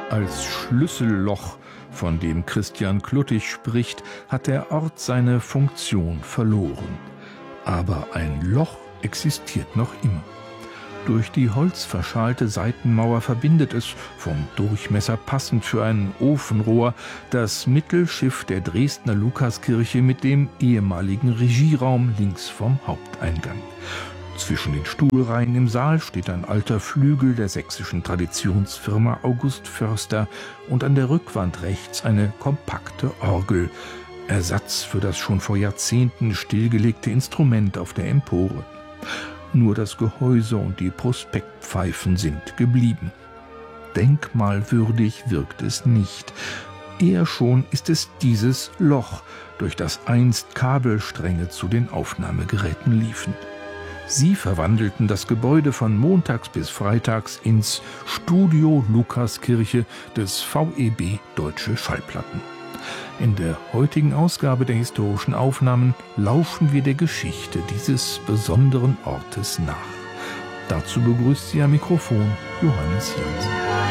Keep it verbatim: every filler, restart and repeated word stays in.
Als Schlüsselloch, von dem Christian Kluttig spricht, hat der Ort seine Funktion verloren. Aber ein Loch existiert noch immer. Durch die holzverschalte Seitenmauer verbindet es, vom Durchmesser passend für ein Ofenrohr, das Mittelschiff der Dresdner Lukaskirche mit dem ehemaligen Regieraum links vom Haupteingang. Zwischen den Stuhlreihen im Saal steht ein alter Flügel der sächsischen Traditionsfirma August Förster und an der Rückwand rechts eine kompakte Orgel, Ersatz für das schon vor Jahrzehnten stillgelegte Instrument auf der Empore. Nur das Gehäuse und die Prospektpfeifen sind geblieben. Denkmalwürdig wirkt es nicht. Eher schon ist es dieses Loch, durch das einst Kabelstränge zu den Aufnahmegeräten liefen. Sie verwandelten das Gebäude von montags bis freitags ins Studio Lukaskirche des V E B Deutsche Schallplatten. In der heutigen Ausgabe der historischen Aufnahmen lauschen wir der Geschichte dieses besonderen Ortes nach. Dazu begrüßt Sie am Mikrofon Johannes Jansen.